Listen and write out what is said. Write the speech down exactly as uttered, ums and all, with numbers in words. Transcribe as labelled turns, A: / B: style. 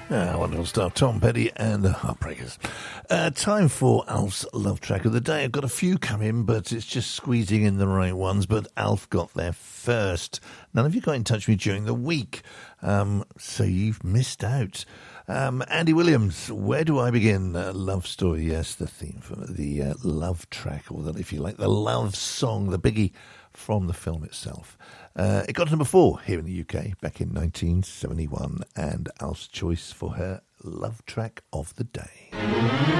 A: Ah, wonderful stuff. Tom Petty and the Heartbreakers. Uh, time for Alf's Love Track of the Day. I've got a few come in, but it's just squeezing in the right ones. But Alf got there first. None of you got in touch with me during the week, um, so you've missed out. Um, Andy Williams, Where Do I Begin? Uh, love Story, yes, the theme for the uh, love track, or the, if you like, the love song, the biggie from the film itself. Uh, it got to number four here in the U K back in nineteen seventy-one, and Alf's choice for her love track of the day.